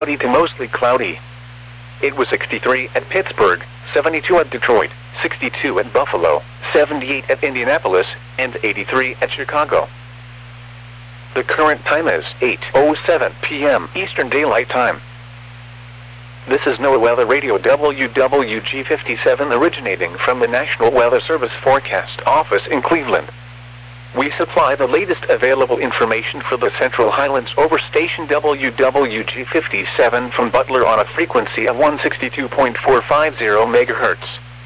cloudy to mostly cloudy. It was 63 at Pittsburgh, 72 at Detroit, 62 at Buffalo, 78 at Indianapolis, and 83 at Chicago. The current time is 8:07 p.m. Eastern Daylight Time. This is NOAA Weather Radio WWG57 originating from the National Weather Service Forecast Office in Cleveland. We supply the latest available information for the Central Highlands over station WWG57 from Butler on a frequency of 162.450 MHz.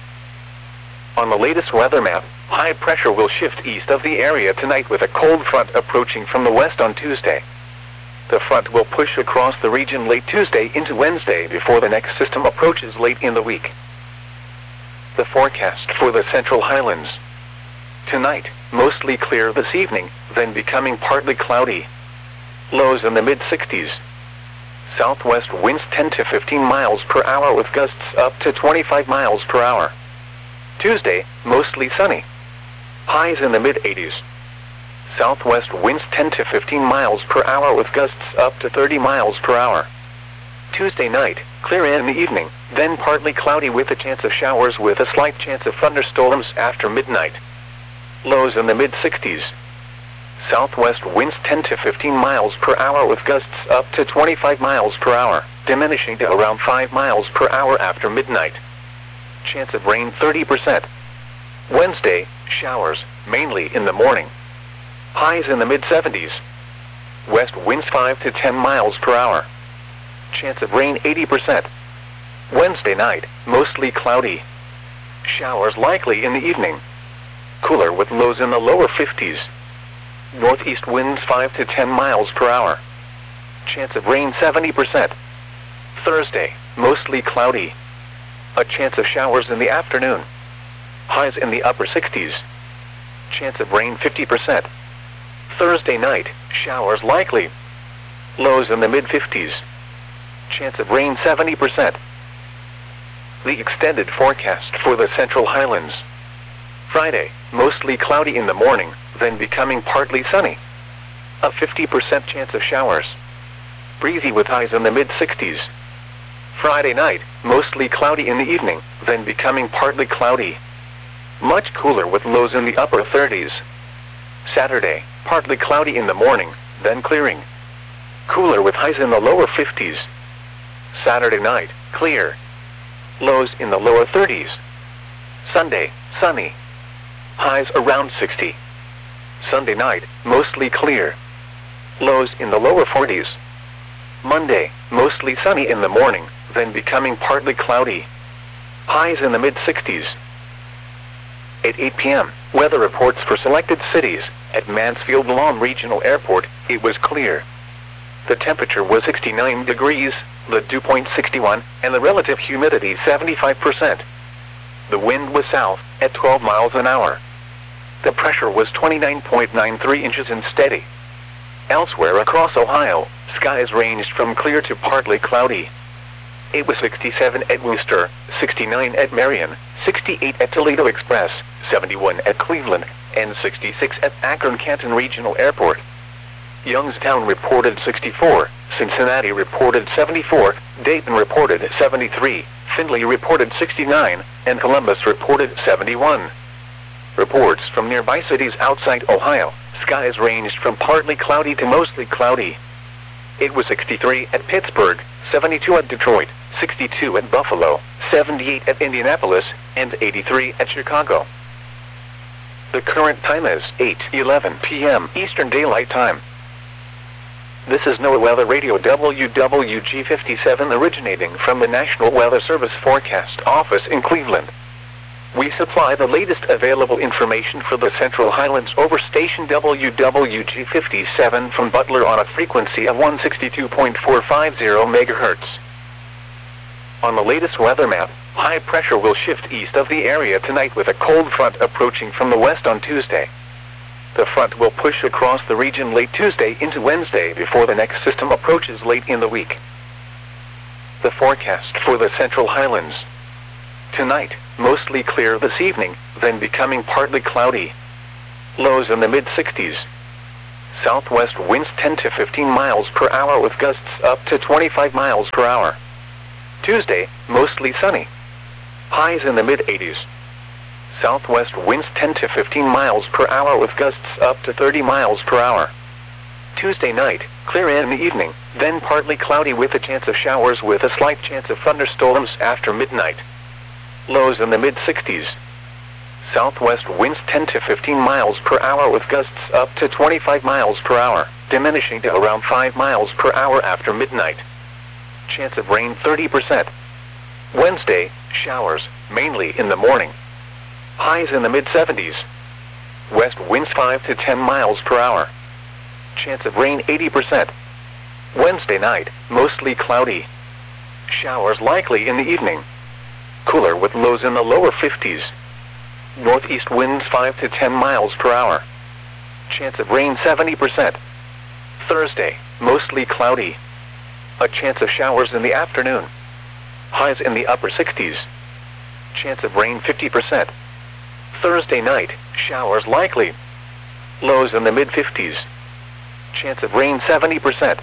On the latest weather map, high pressure will shift east of the area tonight with a cold front approaching from the west on Tuesday. The front will push across the region late Tuesday into Wednesday before the next system approaches late in the week. The forecast for the Central Highlands. Tonight, mostly clear this evening, then becoming partly cloudy. Lows in the mid-60s. Southwest winds 10 to 15 miles per hour with gusts up to 25 miles per hour. Tuesday, mostly sunny. Highs in the mid-80s. Southwest winds 10 to 15 miles per hour with gusts up to 30 miles per hour. Tuesday night, clear in the evening, then partly cloudy with a chance of showers with a slight chance of thunderstorms after midnight. Lows in the mid-60s. Southwest winds 10 to 15 miles per hour with gusts up to 25 miles per hour, diminishing to around 5 miles per hour after midnight. Chance of rain 30%. Wednesday, showers, mainly in the morning. Highs in the mid-70s. West winds 5 to 10 miles per hour. Chance of rain 80%. Wednesday night, mostly cloudy. Showers likely in the evening. Cooler with lows in the lower 50s. Northeast winds 5 to 10 miles per hour. Chance of rain 70%. Thursday, mostly cloudy. A chance of showers in the afternoon. Highs in the upper 60s. Chance of rain 50%. Thursday night, showers likely. Lows in the mid-50s. Chance of rain 70%. The extended forecast for the Central Highlands. Friday, mostly cloudy in the morning, then becoming partly sunny. A 50% chance of showers. Breezy with highs in the mid-60s. Friday night, mostly cloudy in the evening, then becoming partly cloudy. Much cooler with lows in the upper 30s. Saturday, partly cloudy in the morning, then clearing. Cooler with highs in the lower 50s. Saturday night, clear. Lows in the lower 30s. Sunday, sunny. Highs around 60. Sunday night, mostly clear. Lows in the lower 40s. Monday, mostly sunny in the morning, then becoming partly cloudy. Highs in the mid-60s. At 8 p.m., weather reports for selected cities. At Mansfield Lawn Regional Airport, it was clear. The temperature was 69 degrees, the dew point 61, and the relative humidity 75%. The wind was south, at 12 miles an hour. The pressure was 29.93 inches and steady. Elsewhere across Ohio, skies ranged from clear to partly cloudy. It was 67 at Worcester, 69 at Marion, 68 at Toledo Express, 71 at Cleveland, and 66 at Akron-Canton Regional Airport. Youngstown reported 64, Cincinnati reported 74, Dayton reported 73, Findlay reported 69, and Columbus reported 71. Reports from nearby cities outside Ohio, skies ranged from partly cloudy to mostly cloudy. It was 63 at Pittsburgh, 72 at Detroit, 62 at Buffalo, 78 at Indianapolis, and 83 at Chicago. The current time is 8:11 p.m. Eastern Daylight Time. This is NOAA Weather Radio WWG57 originating from the National Weather Service Forecast Office in Cleveland. We supply the latest available information for the Central Highlands over station WWG57 from Butler on a frequency of 162.450 MHz. On the latest weather map, high pressure will shift east of the area tonight with a cold front approaching from the west on Tuesday. The front will push across the region late Tuesday into Wednesday before the next system approaches late in the week. The forecast for the Central Highlands. Tonight, mostly clear this evening, then becoming partly cloudy. Lows in the mid-60s. Southwest winds 10 to 15 miles per hour with gusts up to 25 miles per hour. Tuesday, mostly sunny. Highs in the mid-80s. Southwest winds 10 to 15 miles per hour with gusts up to 30 miles per hour. Tuesday night, clear in the evening, then partly cloudy with a chance of showers with a slight chance of thunderstorms after midnight. Lows in the mid-60s. Southwest winds 10 to 15 miles per hour with gusts up to 25 miles per hour, diminishing to around 5 miles per hour after midnight. Chance of rain 30%. Wednesday, showers, mainly in the morning. Highs in the mid-70s. West winds 5 to 10 miles per hour. Chance of rain 80%. Wednesday night, mostly cloudy. Showers likely in the evening. Cooler with lows in the lower 50s. Northeast winds 5 to 10 miles per hour. Chance of rain 70%. Thursday, mostly cloudy. A chance of showers in the afternoon. Highs in the upper 60s. Chance of rain 50%. Thursday night, showers likely. Lows in the mid-50s. Chance of rain 70%.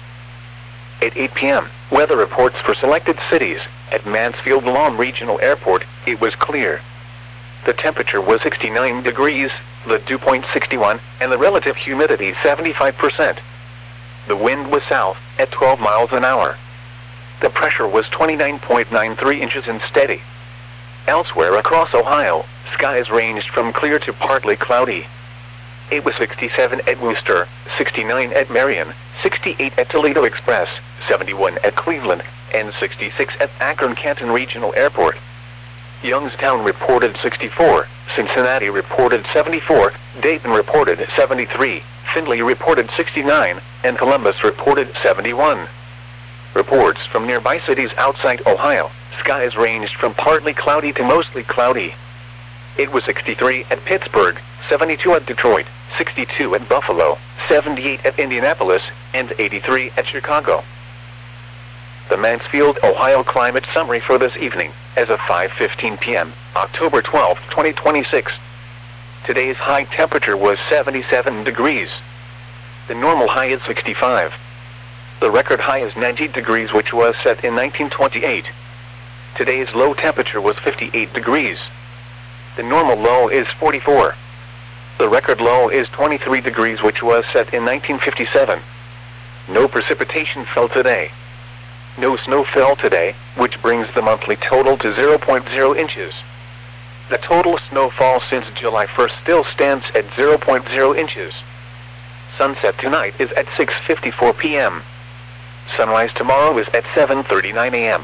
At 8 p.m., weather reports for selected cities. At Mansfield Lawn Regional Airport, it was clear. The temperature was 69 degrees, the dew point 61, and the relative humidity 75%. The wind was south, at 12 miles an hour. The pressure was 29.93 inches and steady. Elsewhere across Ohio, skies ranged from clear to partly cloudy. It was 67 at Wooster, 69 at Marion, 68 at Toledo Express, 71 at Cleveland, and 66 at Akron-Canton Regional Airport. Youngstown reported 64, Cincinnati reported 74, Dayton reported 73, Findlay reported 69, and Columbus reported 71. Reports from nearby cities outside Ohio, skies ranged from partly cloudy to mostly cloudy. It was 63 at Pittsburgh, 72 at Detroit, 62 at Buffalo, 78 at Indianapolis, and 83 at Chicago. The Mansfield, Ohio climate summary for this evening, as of 5:15 p.m., October 12, 2026. Today's high temperature was 77 degrees. The normal high is 65. The record high is 90 degrees, which was set in 1928. Today's low temperature was 58 degrees. The normal low is 44. The record low is 23 degrees, which was set in 1957. No precipitation fell today. No snow fell today, which brings the monthly total to 0.0 inches. The total snowfall since July 1st still stands at 0.0 inches. Sunset tonight is at 6:54 p.m. Sunrise tomorrow is at 7:39 a.m.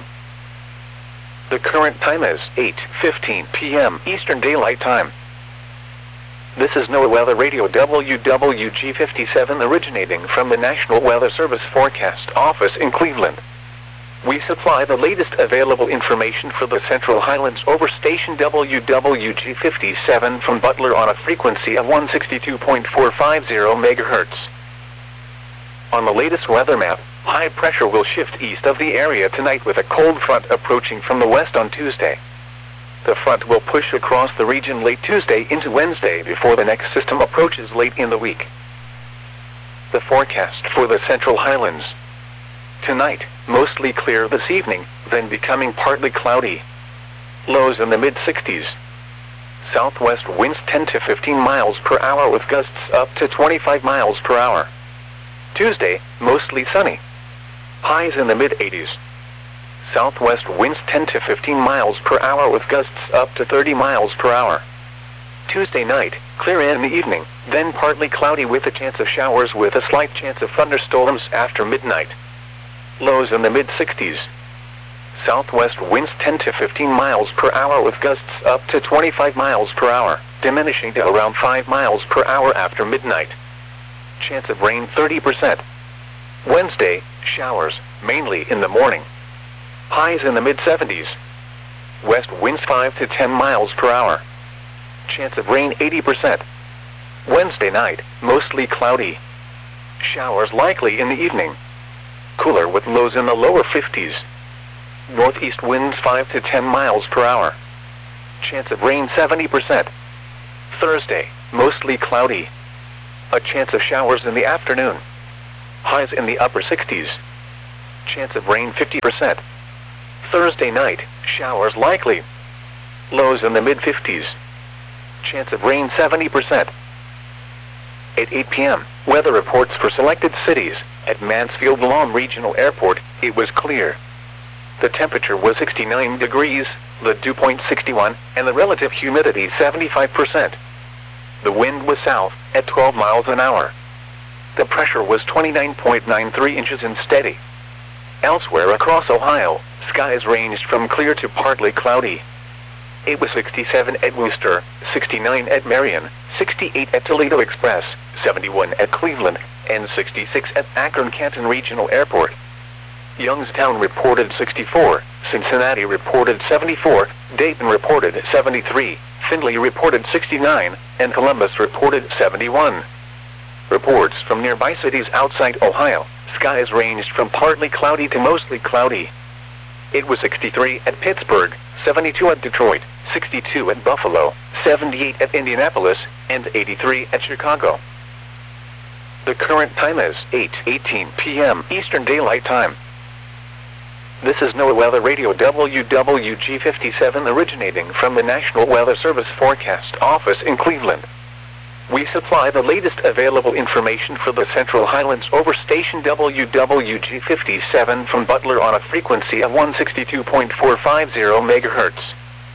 The current time is 8:15 p.m. Eastern Daylight Time. This is NOAA Weather Radio WWG57 originating from the National Weather Service Forecast Office in Cleveland. We supply the latest available information for the Central Highlands over station WWG57 from Butler on a frequency of 162.450 MHz. On the latest weather map, high pressure will shift east of the area tonight with a cold front approaching from the west on Tuesday. The front will push across the region late Tuesday into Wednesday before the next system approaches late in the week. The forecast for the Central Highlands. Tonight, mostly clear this evening, then becoming partly cloudy. Lows in the mid-60s. Southwest winds 10 to 15 miles per hour with gusts up to 25 miles per hour. Tuesday, mostly sunny. Highs in the mid-80s. Southwest winds 10 to 15 miles per hour with gusts up to 30 miles per hour. Tuesday night, clear in the evening, then partly cloudy with a chance of showers with a slight chance of thunderstorms after midnight. Lows in the mid-60s. Southwest winds 10 to 15 miles per hour with gusts up to 25 miles per hour, diminishing to around 5 miles per hour after midnight. Chance of rain 30%. Wednesday, showers, mainly in the morning. Highs in the mid-70s. West winds 5 to 10 miles per hour. Chance of rain 80%. Wednesday night, mostly cloudy. Showers likely in the evening. Cooler with lows in the lower 50s. Northeast winds 5 to 10 miles per hour. Chance of rain 70%. Thursday, mostly cloudy. A chance of showers in the afternoon. Highs in the upper 60s. Chance of rain 50%. Thursday night, showers likely. Lows in the mid-50s. Chance of rain 70%. At 8 p.m., weather reports for selected cities. At Mansfield Lawn Regional Airport, it was clear. The temperature was 69 degrees, the dew point 61, and the relative humidity 75%. The wind was south, at 12 miles an hour. The pressure was 29.93 inches and steady. Elsewhere across Ohio, skies ranged from clear to partly cloudy. It was 67 at Wooster, 69 at Marion, 68 at Toledo Express, 71 at Cleveland, and 66 at Akron-Canton Regional Airport. Youngstown reported 64, Cincinnati reported 74, Dayton reported 73, Findlay reported 69, and Columbus reported 71. Reports from nearby cities outside Ohio, skies ranged from partly cloudy to mostly cloudy. It was 63 at Pittsburgh, 72 at Detroit, 62 at Buffalo, 78 at Indianapolis, and 83 at Chicago. The current time is 8:18 p.m. Eastern Daylight Time. This is NOAA Weather Radio WWG57 originating from the National Weather Service Forecast Office in Cleveland. We supply the latest available information for the Central Highlands over station WWG57 from Butler on a frequency of 162.450 MHz.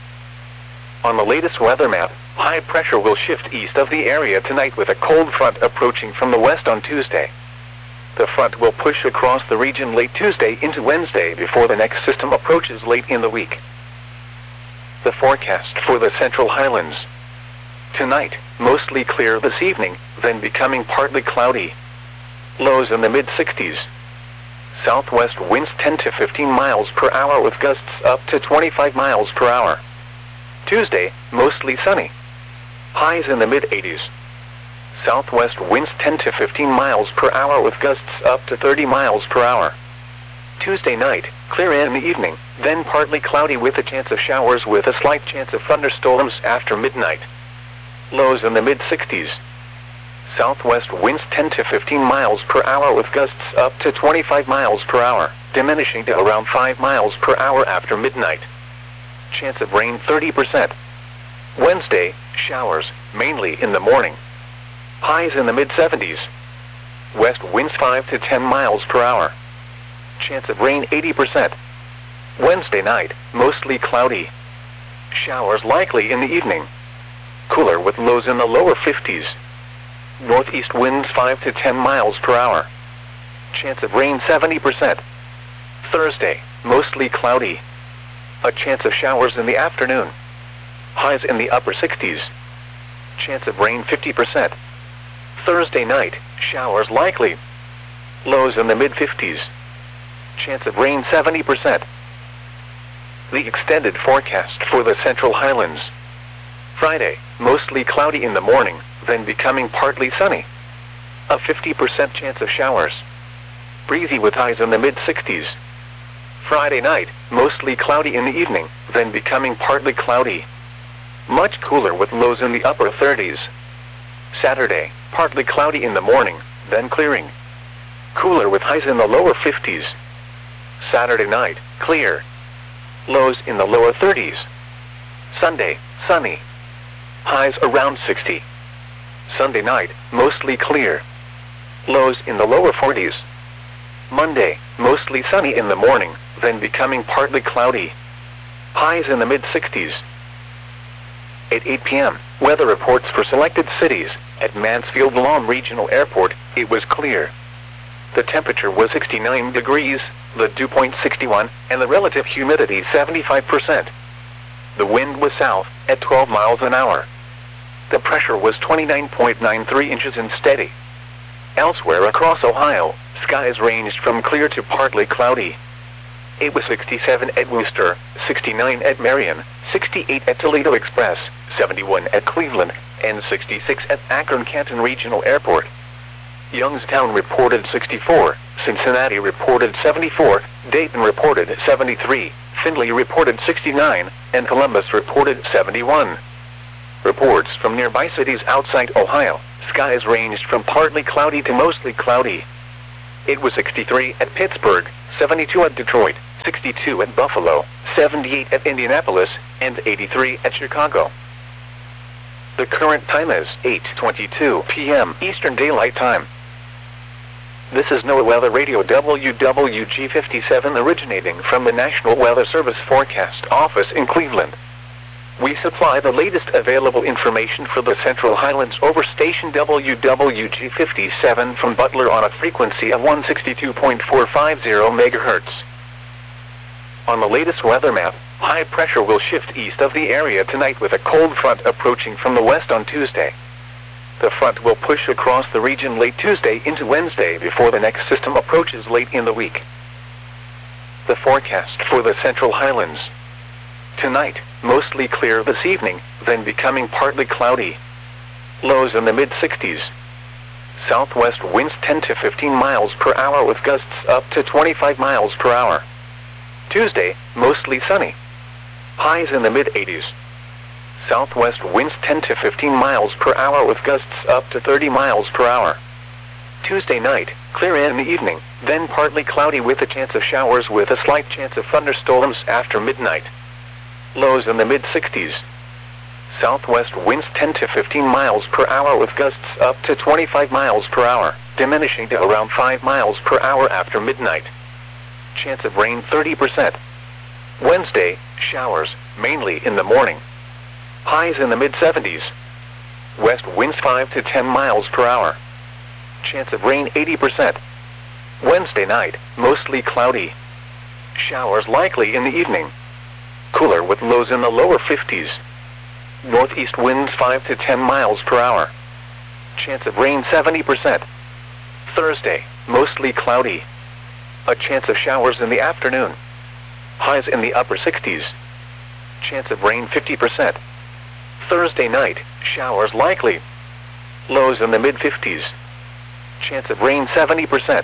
On the latest weather map, high pressure will shift east of the area tonight with a cold front approaching from the west on Tuesday. The front will push across the region late Tuesday into Wednesday before the next system approaches late in the week. The forecast for the Central Highlands. Tonight, mostly clear this evening, then becoming partly cloudy. Lows in the mid-60s. Southwest winds 10 to 15 miles per hour with gusts up to 25 miles per hour. Tuesday, mostly sunny. Highs in the mid-80s. Southwest winds 10 to 15 miles per hour with gusts up to 30 miles per hour. Tuesday night, clear in the evening, then partly cloudy with a chance of showers with a slight chance of thunderstorms after midnight. Lows in the mid-60s. Southwest winds 10 to 15 miles per hour with gusts up to 25 miles per hour, diminishing to around 5 miles per hour after midnight. Chance of rain 30%. Wednesday, showers, mainly in the morning. Highs in the mid-70s. West winds 5 to 10 miles per hour. Chance of rain 80%. Wednesday night, mostly cloudy. Showers likely in the evening. Cooler with lows in the lower 50s. Northeast winds 5 to 10 miles per hour. Chance of rain 70%. Thursday, mostly cloudy. A chance of showers in the afternoon. Highs in the upper 60s. Chance of rain 50%. Thursday night, showers likely. Lows in the mid-50s. Chance of rain 70%. The extended forecast for the Central Highlands. Friday, mostly cloudy in the morning, then becoming partly sunny. A 50% chance of showers. Breezy with highs in the mid-60s. Friday night, mostly cloudy in the evening, then becoming partly cloudy. Much cooler with lows in the upper 30s. Saturday, partly cloudy in the morning, then clearing. Cooler with highs in the lower 50s. Saturday night, clear. Lows in the lower 30s. Sunday, sunny. Highs around 60. Sunday night, mostly clear. Lows in the lower 40s. Monday, mostly sunny in the morning, then becoming partly cloudy. Highs in the mid-60s. At 8 p.m., weather reports for selected cities. At Mansfield Lawn Regional Airport, it was clear. The temperature was 69 degrees, the dew point 61, and the relative humidity 75%. The wind was south, at 12 miles an hour. The pressure was 29.93 inches and steady. Elsewhere across Ohio, skies ranged from clear to partly cloudy. It was 67 at Wooster, 69 at Marion, 68 at Toledo Express, 71 at Cleveland, and 66 at Akron-Canton Regional Airport. Youngstown reported 64, Cincinnati reported 74, Dayton reported 73, Findlay reported 69, and Columbus reported 71. Reports from nearby cities outside Ohio, skies ranged from partly cloudy to mostly cloudy. It was 63 at Pittsburgh, 72 at Detroit, 62 at Buffalo, 78 at Indianapolis, and 83 at Chicago. The current time is 8:22 p.m. Eastern Daylight Time. This is NOAA Weather Radio WWG57 originating from the National Weather Service Forecast Office in Cleveland. We supply the latest available information for the Central Highlands over station WWG57 from Butler on a frequency of 162.450 MHz. On the latest weather map, high pressure will shift east of the area tonight with a cold front approaching from the west on Tuesday. The front will push across the region late Tuesday into Wednesday before the next system approaches late in the week. The forecast for the Central Highlands. Tonight, mostly clear this evening, then becoming partly cloudy. Lows in the mid-60s. Southwest winds 10 to 15 miles per hour with gusts up to 25 miles per hour. Tuesday, mostly sunny. Highs in the mid-80s. Southwest winds 10 to 15 miles per hour with gusts up to 30 miles per hour. Tuesday night, clear in the evening, then partly cloudy with a chance of showers with a slight chance of thunderstorms after midnight. Lows in the mid-60s. Southwest winds 10 to 15 miles per hour with gusts up to 25 miles per hour, diminishing to around 5 miles per hour after midnight. Chance of rain 30%. Wednesday, showers, mainly in the morning. Highs in the mid-70s. West winds 5 to 10 miles per hour. Chance of rain 80%. Wednesday night, mostly cloudy. Showers likely in the evening. Cooler with lows in the lower 50s. Northeast winds 5 to 10 miles per hour. Chance of rain 70%. Thursday, mostly cloudy. A chance of showers in the afternoon. Highs in the upper 60s. Chance of rain 50%. Thursday night, showers likely. Lows in the mid-50s. Chance of rain 70%.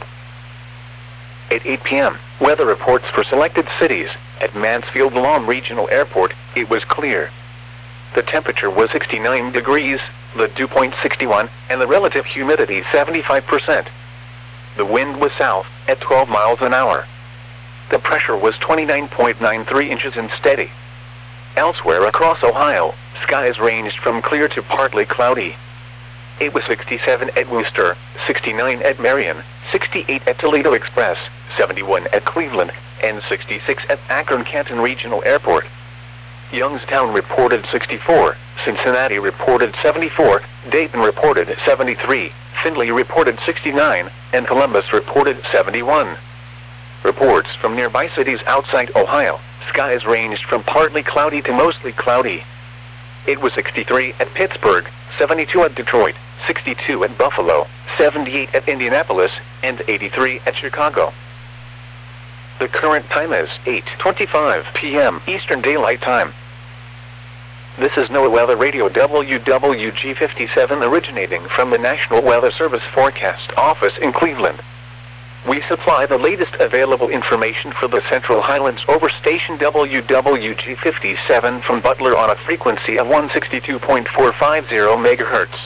At 8 p.m., weather reports for selected cities. At Mansfield Lawn Regional Airport, it was clear. The temperature was 69 degrees, the dew point 61, and the relative humidity 75%. The wind was south, at 12 miles an hour. The pressure was 29.93 inches and steady. Elsewhere across Ohio, skies ranged from clear to partly cloudy. It was 67 at Wooster, 69 at Marion, 68 at Toledo Express, 71 at Cleveland, and 66 at Akron-Canton Regional Airport. Youngstown reported 64, Cincinnati reported 74, Dayton reported 73, Findlay reported 69, and Columbus reported 71. Reports from nearby cities outside Ohio, skies ranged from partly cloudy to mostly cloudy. It was 63 at Pittsburgh, 72 at Detroit, 62 at Buffalo, 78 at Indianapolis, and 83 at Chicago. The current time is 8:25 p.m. Eastern Daylight Time. This is NOAA Weather Radio WWG57 originating from the National Weather Service Forecast Office in Cleveland. We supply the latest available information for the Central Highlands over station WWG57 from Butler on a frequency of 162.450 MHz.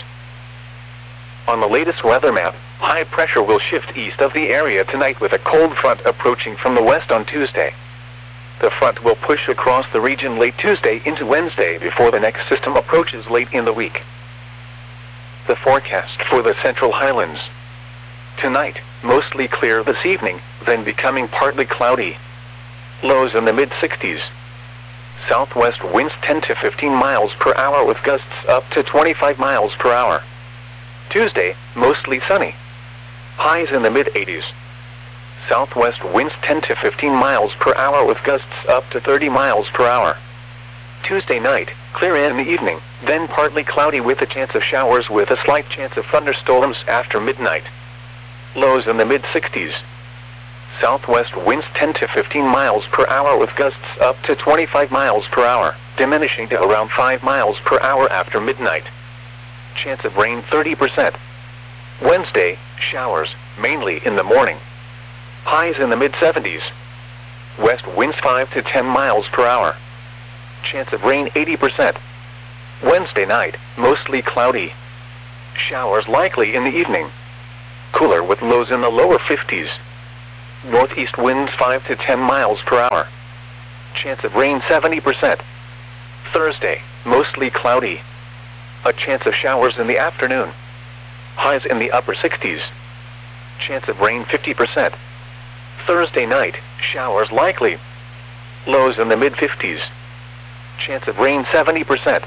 On the latest weather map, high pressure will shift east of the area tonight with a cold front approaching from the west on Tuesday. The front will push across the region late Tuesday into Wednesday before the next system approaches late in the week. The forecast for the Central Highlands. Tonight, mostly clear this evening, then becoming partly cloudy. Lows in the mid-60s. Southwest winds 10 to 15 miles per hour with gusts up to 25 miles per hour. Tuesday, mostly sunny. Highs in the mid-80s. Southwest winds 10 to 15 miles per hour with gusts up to 30 miles per hour. Tuesday night, clear in the evening, then partly cloudy with a chance of showers with a slight chance of thunderstorms after midnight. Lows in the mid-60s. Southwest winds 10 to 15 miles per hour with gusts up to 25 miles per hour, diminishing to around 5 miles per hour after midnight. Chance of rain 30%. Wednesday, showers, mainly in the morning. Highs in the mid-70s. West winds 5 to 10 miles per hour. Chance of rain 80%. Wednesday night, mostly cloudy. showers likely in the evening. Cooler with lows in the lower 50s. Northeast winds 5 to 10 miles per hour. Chance of rain 70%. Thursday, mostly cloudy. A chance of showers in the afternoon. Highs in the upper 60s. Chance of rain 50%. Thursday night, showers likely. Lows in the mid-50s. Chance of rain 70%.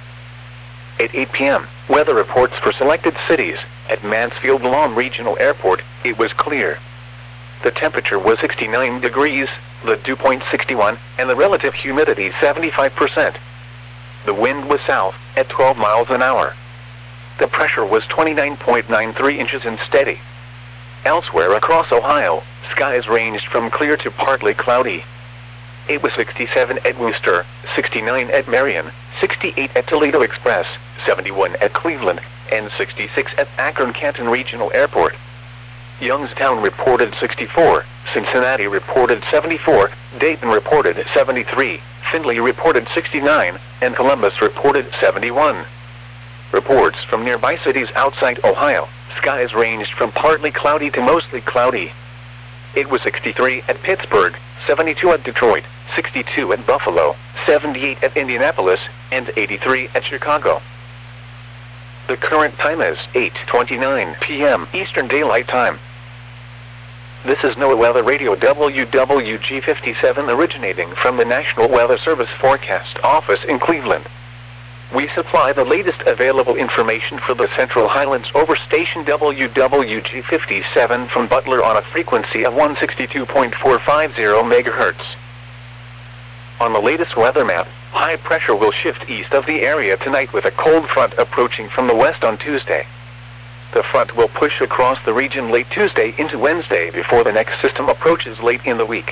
At 8 p.m., weather reports for selected cities. At Mansfield Lawn Regional Airport, it was clear. The temperature was 69 degrees, the dew point 61, and the relative humidity 75%. The wind was south, at 12 miles an hour. The pressure was 29.93 inches and steady. Elsewhere across Ohio, skies ranged from clear to partly cloudy. It was 67 at Wooster, 69 at Marion, 68 at Toledo Express, 71 at Cleveland, and 66 at Akron-Canton Regional Airport. Youngstown reported 64, Cincinnati reported 74, Dayton reported 73, Findlay reported 69, and Columbus reported 71. Reports from nearby cities outside Ohio, skies ranged from partly cloudy to mostly cloudy. It was 63 at Pittsburgh, 72 at Detroit, 62 at Buffalo, 78 at Indianapolis, and 83 at Chicago. The current time is 8:29 p.m. Eastern Daylight Time. This is NOAA Weather Radio WWG57 originating from the National Weather Service Forecast Office in Cleveland. We supply the latest available information for the Central Highlands over station WWG57 from Butler on a frequency of 162.450 MHz. On the latest weather map, high pressure will shift east of the area tonight with a cold front approaching from the west on Tuesday. The front will push across the region late Tuesday into Wednesday before the next system approaches late in the week.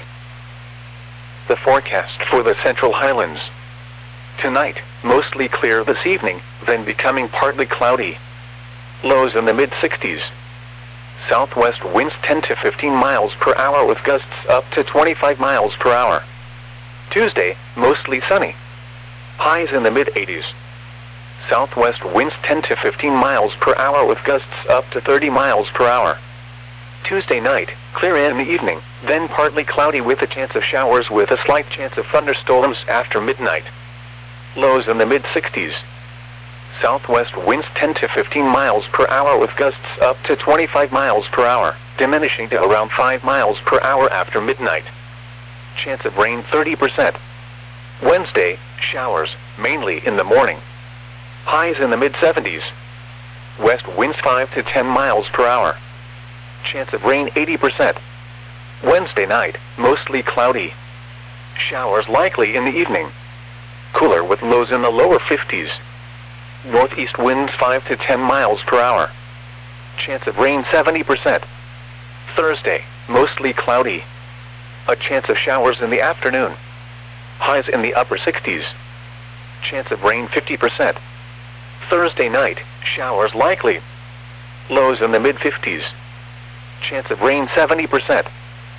The forecast for the Central Highlands. Tonight, mostly clear this evening, then becoming partly cloudy. Lows in the mid-60s. Southwest winds 10 to 15 miles per hour with gusts up to 25 miles per hour. Tuesday, mostly sunny. Highs in the mid-80s. Southwest winds 10 to 15 miles per hour with gusts up to 30 miles per hour. Tuesday night, clear in the evening, then partly cloudy with a chance of showers with a slight chance of thunderstorms after midnight. Lows in the mid-60s. Southwest winds 10 to 15 miles per hour with gusts up to 25 miles per hour, diminishing to around 5 miles per hour after midnight. Chance of rain 30%. Wednesday, showers, mainly in the morning. Highs in the mid-70s. West winds 5 to 10 miles per hour. Chance of rain 80%. Wednesday night, mostly cloudy. Showers likely in the evening. Cooler with lows in the lower 50s. Northeast winds 5 to 10 miles per hour. Chance of rain 70%. Thursday, mostly cloudy. A chance of showers in the afternoon. Highs in the upper 60s. Chance of rain 50%. Thursday night, showers likely. Lows in the mid-50s. Chance of rain 70%.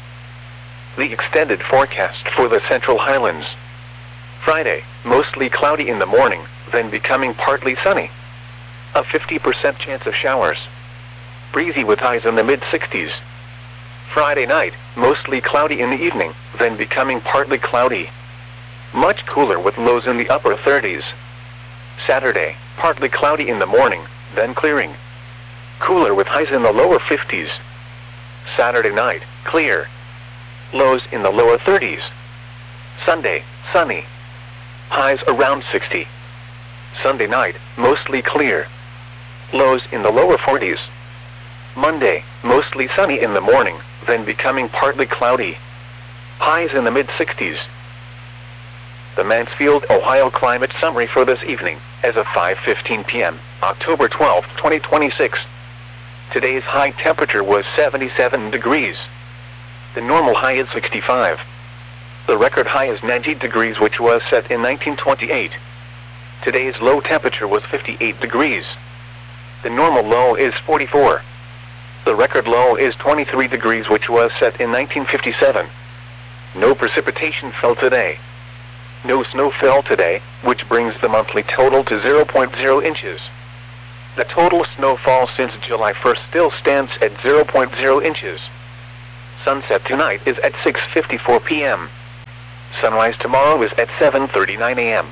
The extended forecast for the Central Highlands. Friday, mostly cloudy in the morning, then becoming partly sunny. A 50% chance of showers. Breezy with highs in the mid-60s. Friday night, mostly cloudy in the evening, then becoming partly cloudy. Much cooler with lows in the upper 30s. Saturday, partly cloudy in the morning, then clearing. Cooler with highs in the lower 50s. Saturday night, clear. Lows in the lower 30s. Sunday, sunny. Highs around 60. Sunday night, mostly clear. Lows in the lower 40s. Monday, mostly sunny in the morning, then becoming partly cloudy. Highs in the mid-60s. The Mansfield, Ohio climate summary for this evening, as of 5:15 p.m., October 12, 2026. Today's high temperature was 77 degrees. The normal high is 65. The record high is 90 degrees, which was set in 1928. Today's low temperature was 58 degrees. The normal low is 44. The record low is 23 degrees, which was set in 1957. No precipitation fell today. No snow fell today, which brings the monthly total to 0.0 inches. The total snowfall since July 1st still stands at 0.0 inches. Sunset tonight is at 6:54 p.m. Sunrise tomorrow is at 7:39 a.m.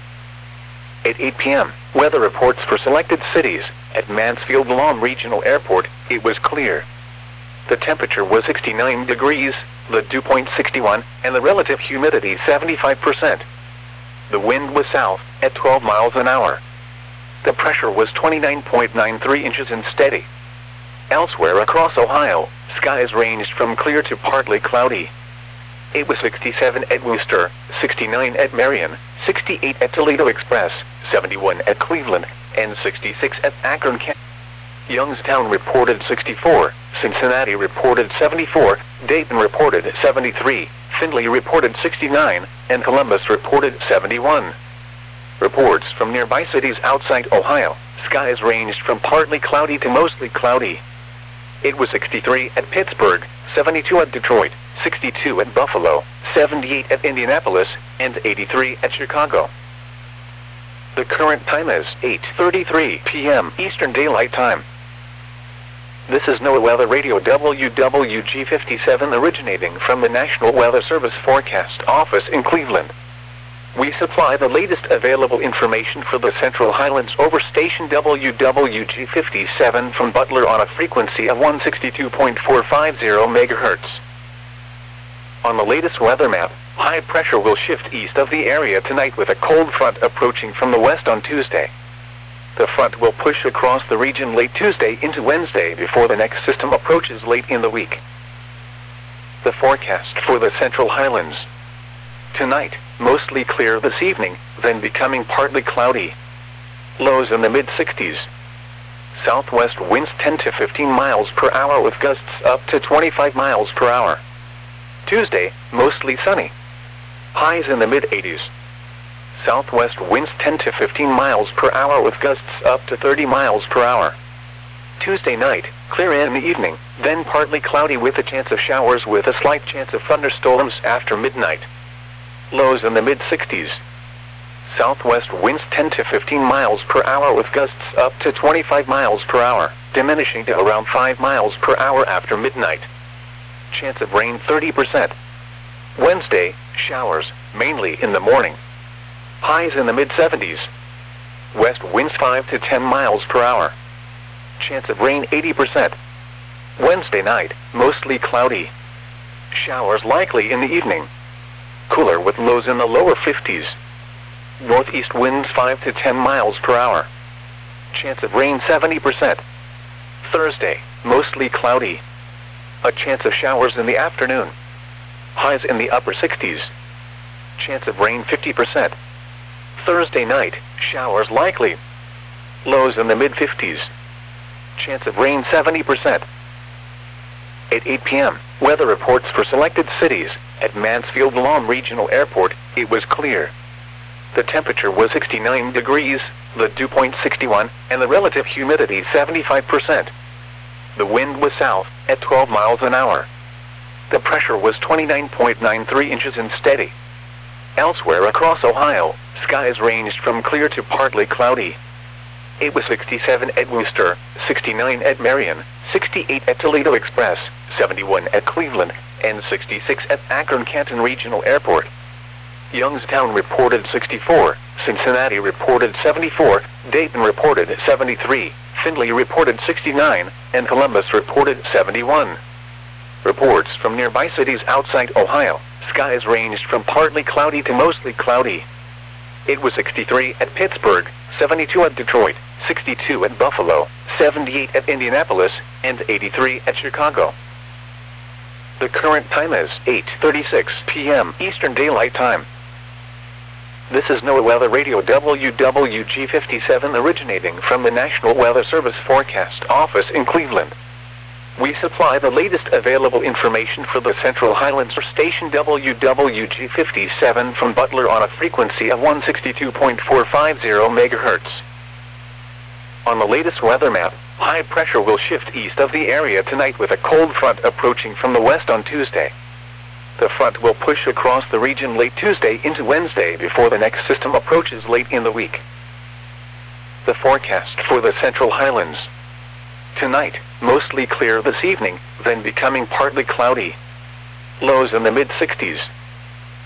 At 8 p.m., weather reports for selected cities. At Mansfield Lawn Regional Airport, it was clear. The temperature was 69 degrees, the dew point 61, and the relative humidity 75%. The wind was south, at 12 miles an hour. The pressure was 29.93 inches and steady. Elsewhere across Ohio, skies ranged from clear to partly cloudy. It was 67 at Wooster, 69 at Marion, 68 at Toledo Express, 71 at Cleveland, and 66 at Akron. Youngstown reported 64, Cincinnati reported 74, Dayton reported 73, Findlay reported 69, and Columbus reported 71. Reports from nearby cities outside Ohio, skies ranged from partly cloudy to mostly cloudy. It was 63 at Pittsburgh, 72 at Detroit, 62 at Buffalo, 78 at Indianapolis, and 83 at Chicago. The current time is 8:33 p.m. Eastern Daylight Time. This is NOAA Weather Radio WWG57 originating from the National Weather Service Forecast Office in Cleveland. We supply the latest available information for the Central Highlands over station WWG57 from Butler on a frequency of 162.450 MHz. On the latest weather map, high pressure will shift east of the area tonight with a cold front approaching from the west on Tuesday. The front will push across the region late Tuesday into Wednesday before the next system approaches late in the week. The forecast for the Central Highlands. Tonight, mostly clear this evening, then becoming partly cloudy. Lows in the mid-60s. Southwest winds 10 to 15 miles per hour with gusts up to 25 miles per hour. Tuesday, mostly sunny. Highs in the mid-80s. Southwest winds 10 to 15 miles per hour with gusts up to 30 miles per hour. Tuesday night, clear in the evening, then partly cloudy with a chance of showers with a slight chance of thunderstorms after midnight. Lows in the mid-60s. Southwest winds 10 to 15 miles per hour with gusts up to 25 miles per hour, diminishing to around 5 miles per hour after midnight. Chance of rain 30%. Wednesday, showers, mainly in the morning. Highs in the mid-70s. West winds 5 to 10 miles per hour. Chance of rain 80%. Wednesday night, mostly cloudy. Showers likely in the evening. Cooler with lows in the lower 50s. Northeast winds 5 to 10 miles per hour. Chance of rain 70%. Thursday, mostly cloudy. A chance of showers in the afternoon. Highs in the upper 60s. Chance of rain 50%. Thursday night, showers likely. Lows in the mid-50s. Chance of rain 70%. At 8 p.m., weather reports for selected cities. At Mansfield Lawn Regional Airport, it was clear. The temperature was 69 degrees, the dew point 61, and the relative humidity 75%. The wind was south, at 12 miles an hour. The pressure was 29.93 inches and steady. Elsewhere across Ohio, skies ranged from clear to partly cloudy. It was 67 at Wooster, 69 at Marion, 68 at Toledo Express, 71 at Cleveland, and 66 at Akron-Canton Regional Airport. Youngstown reported 64, Cincinnati reported 74, Dayton reported 73, Findlay reported 69, and Columbus reported 71. Reports from nearby cities outside Ohio, skies ranged from partly cloudy to mostly cloudy. It was 63 at Pittsburgh, 72 at Detroit, 62 at Buffalo, 78 at Indianapolis, and 83 at Chicago. The current time is 8:36 p.m. Eastern Daylight Time. This is NOAA Weather Radio WWG57 originating from the National Weather Service Forecast Office in Cleveland. We supply the latest available information for the Central Highlands station WWG57 from Butler on a frequency of 162.450 MHz. On the latest weather map, high pressure will shift east of the area tonight with a cold front approaching from the west on Tuesday. The front will push across the region late Tuesday into Wednesday before the next system approaches late in the week. The forecast for the Central Highlands. Tonight, mostly clear this evening, then becoming partly cloudy. Lows in the mid-60s.